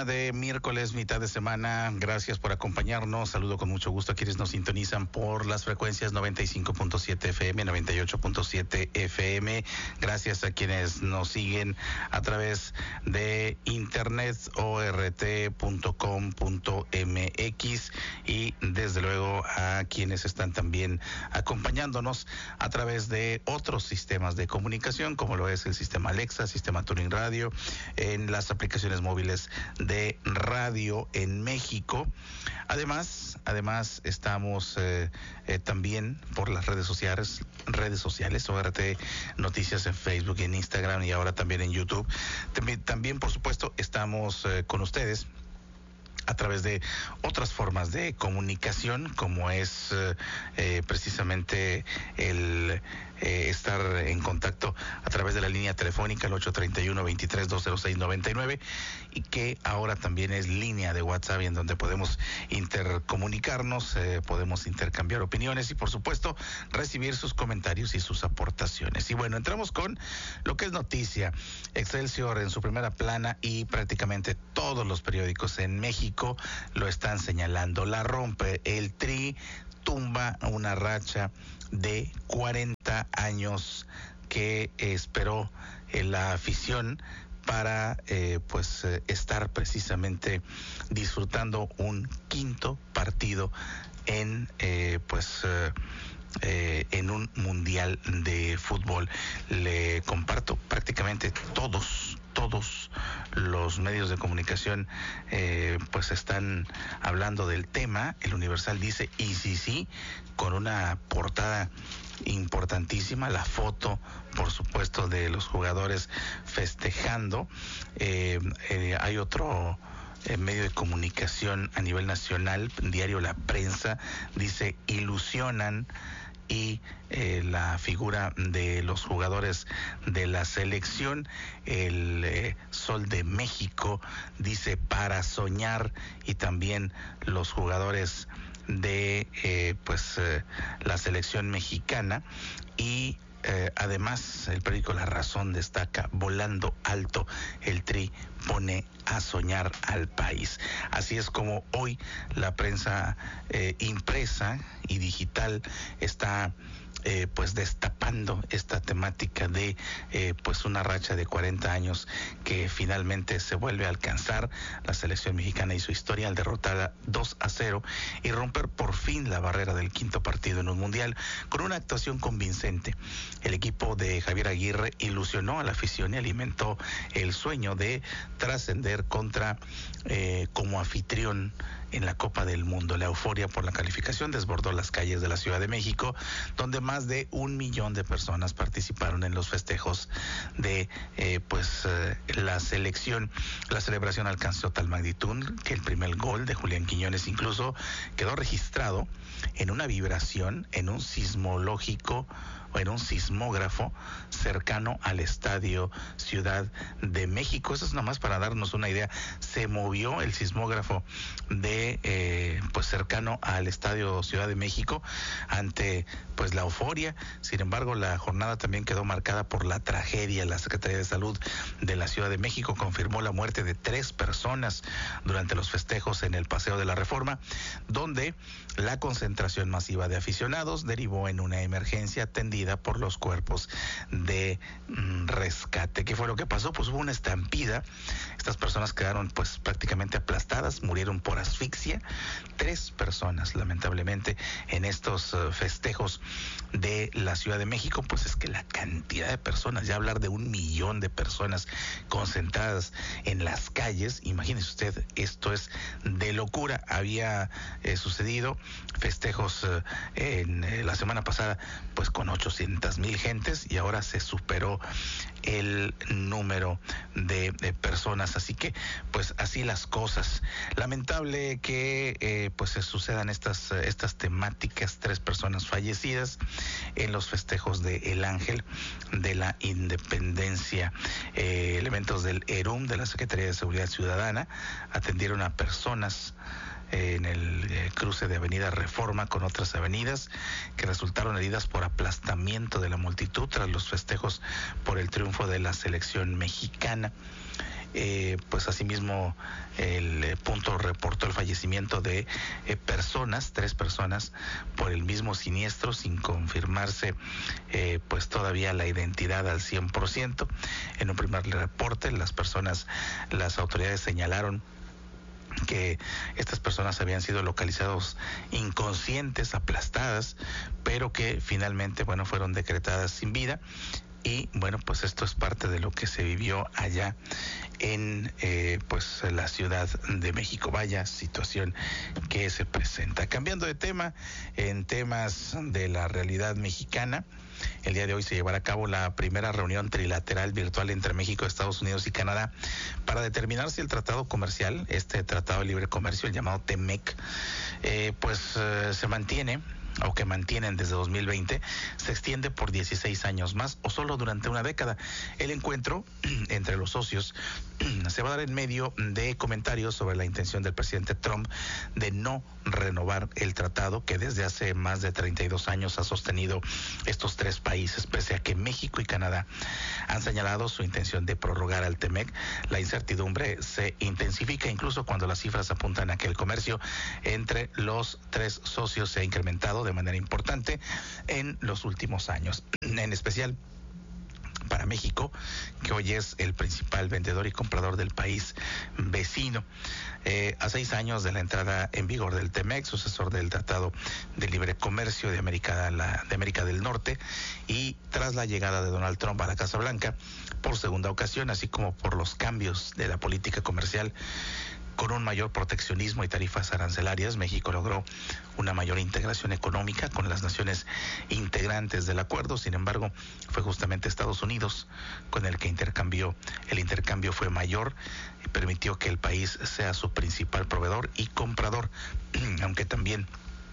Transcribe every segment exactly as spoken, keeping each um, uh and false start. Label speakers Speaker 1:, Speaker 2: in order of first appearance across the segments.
Speaker 1: mañana de miércoles, mitad de semana. Gracias por acompañarnos. Saludo con mucho gusto a quienes nos sintonizan por las frecuencias noventa y cinco punto siete F M, noventa y ocho punto siete F M. Gracias a quienes nos siguen a través de internet, o r t punto com punto m x, y desde luego a quienes están también acompañándonos a través de otros sistemas de comunicación, como lo es el sistema Alexa, sistema Tuning Radio, en las aplicaciones móviles de radio en México. Además, además estamos eh, eh, también por las redes sociales, redes sociales, O R T Noticias en Facebook y en Instagram, y ahora también en YouTube. También, también por supuesto, estamos eh, con ustedes a través de otras formas de comunicación, como es eh, eh, precisamente el eh, estar en contacto a través de la línea telefónica el ocho treinta y uno, veintitrés, doscientos seis, noventa y nueve, y que ahora también es línea de WhatsApp, en donde podemos intercomunicarnos, eh, podemos intercambiar opiniones y por supuesto recibir sus comentarios y sus aportaciones. Y bueno, entramos con lo que es noticia. Excelsior en su primera plana y prácticamente todos los periódicos en México lo están señalando. La rompe, el Tri tumba una racha de cuarenta años que esperó eh, la afición para eh, pues eh, estar precisamente disfrutando un quinto partido en eh, pues eh, Eh, en un mundial de fútbol. Le comparto, prácticamente todos, todos los medios de comunicación eh, pues están hablando del tema. El Universal dice, y sí, sí, con una portada importantísima, la foto, por supuesto, de los jugadores festejando. Eh, eh, hay otro Eh, medio de comunicación a nivel nacional, diario La Prensa, dice, ilusionan, y eh, la figura de los jugadores de la selección. El eh, Sol de México dice, para soñar, y también los jugadores de eh, pues eh, la selección mexicana. Y Eh, además, el periódico La Razón destaca, volando alto, el Tri pone a soñar al país. Así es como hoy la prensa eh, impresa y digital está eh, pues destapando esta temática de eh, pues una racha de cuarenta años que finalmente se vuelve a alcanzar. La selección mexicana y su historia al derrotar dos a cero y romper por fin la barrera del quinto partido en un mundial con una actuación convincente. El equipo de Javier Aguirre ilusionó a la afición y alimentó el sueño de trascender contra eh, como anfitrión en la Copa del Mundo. La euforia por la calificación desbordó las calles de la Ciudad de México, donde más de un millón de personas participaron en los festejos de eh, pues eh, la selección. La celebración alcanzó tal magnitud que el primer gol de Julián Quiñones incluso quedó registrado en una vibración, en un sismológico o en un sismógrafo cercano al Estadio Ciudad de México. Eso es nomás para darnos una idea. Se movió el sismógrafo de eh, pues cercano al Estadio Ciudad de México ante pues la euforia. Sin embargo, la jornada también quedó marcada por la tragedia. La Secretaría de Salud de la Ciudad de México confirmó la muerte de tres personas durante los festejos en el Paseo de la Reforma, donde la concentración masiva de aficionados derivó en una emergencia atendida por los cuerpos de mm, rescate. ¿Qué fue lo que pasó? Pues hubo una estampida. Estas personas quedaron pues prácticamente aplastadas, murieron por asfixia. Tres personas, lamentablemente, en estos uh, festejos de la Ciudad de México. Pues es que la cantidad de personas, ya hablar de un millón de personas concentradas en las calles, imagínese usted, esto es de locura. Había eh, sucedido festejos uh, en eh, la semana pasada pues con ochocientas mil gentes, y ahora se superó el número de, de personas. Así que pues así las cosas. Lamentable que eh, pues se sucedan estas estas temáticas. Tres personas fallecidas en los festejos de El Ángel de la Independencia. Eh, elementos del ERUM, de la Secretaría de Seguridad Ciudadana, atendieron a personas en el eh, cruce de Avenida Reforma con otras avenidas que resultaron heridas por aplastamiento de la multitud tras los festejos por el triunfo de la selección mexicana. Eh, pues asimismo el eh, punto reportó el fallecimiento de eh, personas, tres personas, por el mismo siniestro, sin confirmarse eh, pues todavía la identidad al cien por ciento. En un primer reporte, las personas, las autoridades señalaron que estas personas habían sido localizados inconscientes, aplastadas, pero que finalmente, bueno, fueron decretadas sin vida. Y bueno, pues esto es parte de lo que se vivió allá en eh, pues la Ciudad de México. Vaya situación que se presenta. Cambiando de tema, en temas de la realidad mexicana, el día de hoy se llevará a cabo la primera reunión trilateral virtual entre México, Estados Unidos y Canadá para determinar si el tratado comercial, este tratado de libre comercio, el llamado T M E C, eh, pues eh, se mantiene, o que mantienen desde dos mil veinte, se extiende por dieciséis años más o solo durante una década. El encuentro entre los socios se va a dar en medio de comentarios sobre la intención del presidente Trump de no renovar el tratado que desde hace más de treinta y dos años ha sostenido estos tres países, pese a que México y Canadá han señalado su intención de prorrogar al T M E C. La incertidumbre se intensifica incluso cuando las cifras apuntan a que el comercio entre los tres socios se ha incrementado de manera importante en los últimos años, en especial para México, que hoy es el principal vendedor y comprador del país vecino. Eh, a seis años de la entrada en vigor del T M E C, sucesor del Tratado de Libre Comercio de América, la, de América del Norte, y tras la llegada de Donald Trump a la Casa Blanca por segunda ocasión, así como por los cambios de la política comercial con un mayor proteccionismo y tarifas arancelarias, México logró una mayor integración económica con las naciones integrantes del acuerdo. Sin embargo, fue justamente Estados Unidos con el que intercambió. El intercambio fue mayor y permitió que el país sea su principal proveedor y comprador, aunque también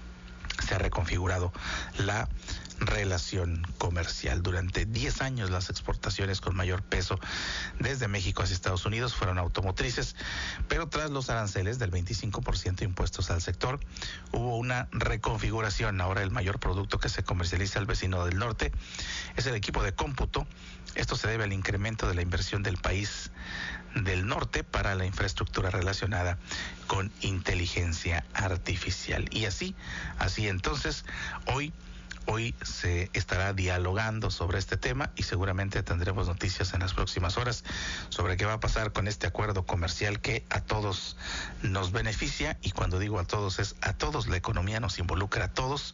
Speaker 1: se ha reconfigurado la relación comercial. Durante diez años las exportaciones con mayor peso desde México hacia Estados Unidos fueron automotrices, pero tras los aranceles del veinticinco por ciento impuestos al sector, hubo una reconfiguración. Ahora el mayor producto que se comercializa al vecino del norte es el equipo de cómputo. Esto se debe al incremento de la inversión del país del norte para la infraestructura relacionada con inteligencia artificial. Y así, así entonces, hoy Hoy se estará dialogando sobre este tema y seguramente tendremos noticias en las próximas horas sobre qué va a pasar con este acuerdo comercial que a todos nos beneficia. Y cuando digo a todos, es a todos. La economía nos involucra a todos,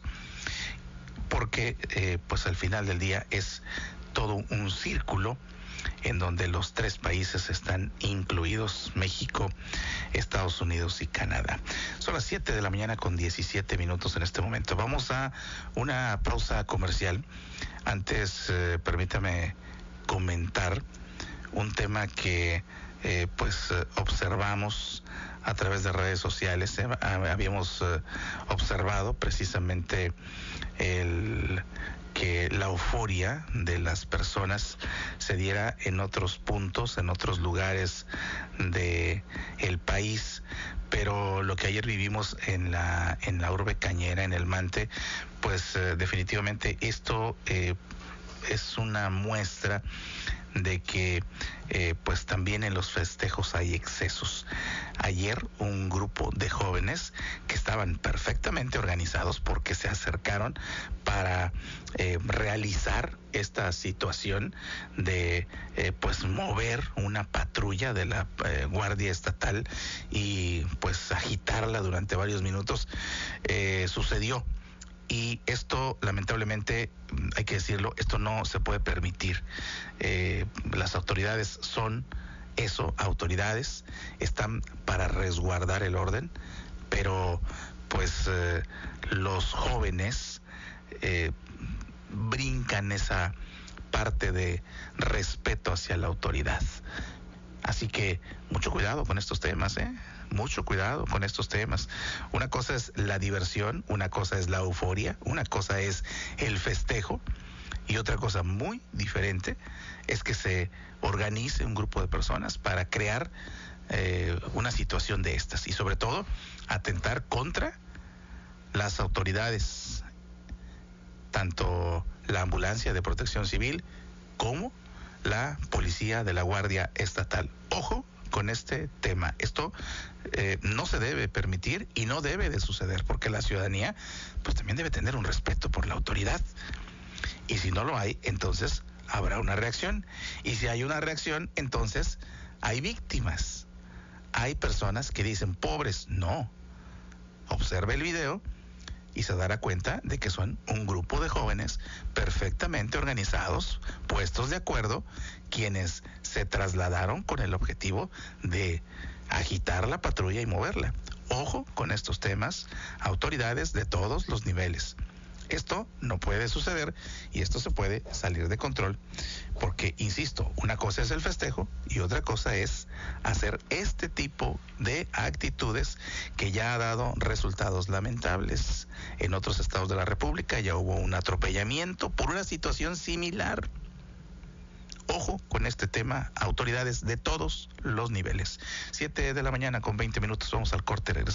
Speaker 1: porque eh, pues al final del día es todo un círculo en donde los tres países están incluidos: México, Estados Unidos y Canadá. Son las siete de la mañana con diecisiete minutos en este momento. Vamos a una pausa comercial. Antes, eh, permítame comentar un tema que eh, pues eh, observamos a través de redes sociales. Eh, habíamos eh, observado precisamente el que la euforia de las personas se diera en otros puntos, en otros lugares de el país, pero lo que ayer vivimos en la en la urbe cañera, en el Mante, pues eh, definitivamente esto eh, es una muestra de que eh, pues también en los festejos hay excesos. Ayer un grupo de jóvenes que estaban perfectamente organizados, porque se acercaron para eh, realizar esta situación de eh, pues mover una patrulla de la eh, Guardia Estatal y pues agitarla durante varios minutos, eh, sucedió. Y esto, lamentablemente, hay que decirlo, esto no se puede permitir. Eh, las autoridades son eso, autoridades, están para resguardar el orden, pero pues eh, los jóvenes eh, brincan esa parte de respeto hacia la autoridad. Así que mucho cuidado con estos temas, ¿eh? Mucho cuidado con estos temas. Una cosa es la diversión, una cosa es la euforia, una cosa es el festejo, y otra cosa muy diferente es que se organice un grupo de personas para crear eh, una situación de estas y sobre todo atentar contra las autoridades, tanto la ambulancia de protección civil como la policía de la Guardia Estatal. Ojo, con este tema. Esto eh, no se debe permitir y no debe de suceder, porque la ciudadanía pues también debe tener un respeto por la autoridad. Y si no lo hay, entonces habrá una reacción. Y si hay una reacción, entonces hay víctimas. Hay personas que dicen, pobres, no. Observe el video y se dará cuenta de que son un grupo de jóvenes perfectamente organizados, puestos de acuerdo, quienes se trasladaron con el objetivo de agitar la patrulla y moverla. Ojo con estos temas, autoridades de todos los niveles. Esto no puede suceder y esto se puede salir de control porque, insisto, una cosa es el festejo y otra cosa es hacer este tipo de actitudes que ya ha dado resultados lamentables. En otros estados de la República ya hubo un atropellamiento por una situación similar. Ojo con este tema, autoridades de todos los niveles. Siete de la mañana con veinte minutos, vamos al corte, regresamos.